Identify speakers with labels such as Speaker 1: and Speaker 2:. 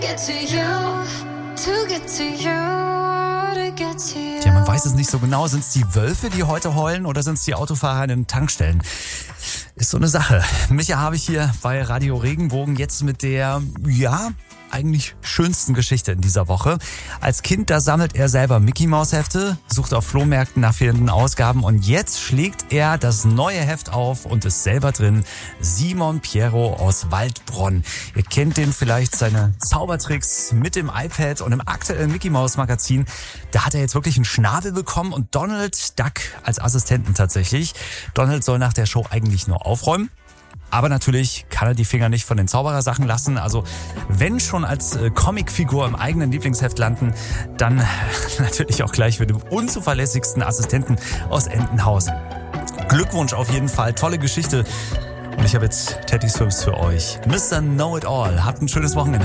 Speaker 1: Tja, man weiß es nicht so genau. Sind es die Wölfe, die heute heulen, oder sind es die Autofahrer in den Tankstellen? Ist so eine Sache. Micha habe ich hier bei Radio Regenbogen jetzt mit der, eigentlich schönsten Geschichte in dieser Woche. Als Kind, da sammelt er selber Mickey-Maus-Hefte, sucht auf Flohmärkten nach fehlenden Ausgaben und jetzt schlägt er das neue Heft auf und ist selber drin. Simon Pierro aus Waldbronn. Ihr kennt den vielleicht, seine Zaubertricks mit dem iPad und im aktuellen Mickey-Maus-Magazin. Da hat er jetzt wirklich einen Schnabel bekommen und Donald Duck als Assistenten tatsächlich. Donald soll nach der Show eigentlich nur aufräumen. Aber natürlich kann er die Finger nicht von den Zauberersachen lassen. Also wenn schon als Comicfigur im eigenen Lieblingsheft landen, dann natürlich auch gleich mit dem unzuverlässigsten Assistenten aus Entenhausen. Glückwunsch auf jeden Fall, tolle Geschichte. Und ich habe jetzt Teddy Swims für euch. Mr. Know-It-All, habt ein schönes Wochenende.